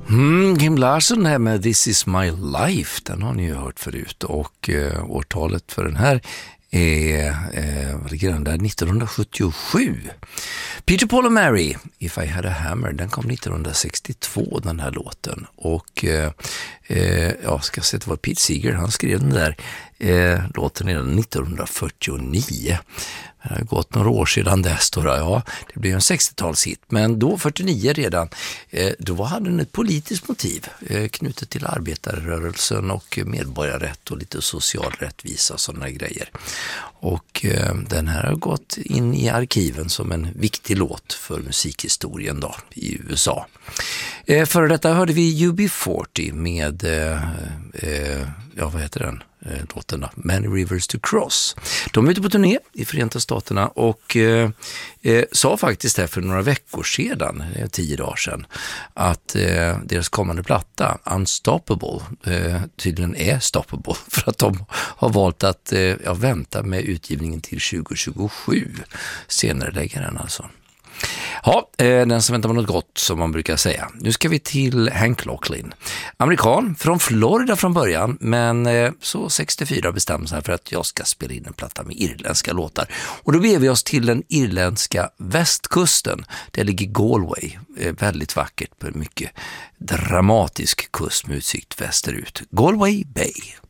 Kim Larsson här med This is my life, den har ni ju hört förut, och årtalet för den här är där 1977. Peter, Paul och Mary, If I had a hammer, den kom 1962, den här låten, och jag ska se, det var Pete Seeger, han skrev den där låten redan 1949. Det har gått några år sedan dess då, ja, det blev en 60-talshit, men då 49 redan, då hade den ett politiskt motiv knutet till arbetarrörelsen och medborgarrätt och lite social rättvisa och sådana grejer. Och den här har gått in i arkiven som en viktig låt för musikhistorien då i USA. Före detta hörde vi UB40 med, vad heter den? Låten då, Many Rivers to Cross. De är ute på turné i Förenta Staterna och sa faktiskt här för några veckor sedan, 10 dagar sedan, att deras kommande platta, Unstoppable, tydligen är stoppable, för att de har valt att vänta med utgivningen till 2027. Senare lägger den alltså. Ja, den som väntar på något gott, som man brukar säga. Nu ska vi till Hank Locklin. Amerikan, från Florida från början, men så 64 bestämde sig för att jag ska spela in en platta med irländska låtar. Och då beger vi oss till den irländska västkusten. Där ligger Galway, väldigt vackert på en mycket dramatisk kust med utsikt västerut. Galway Bay.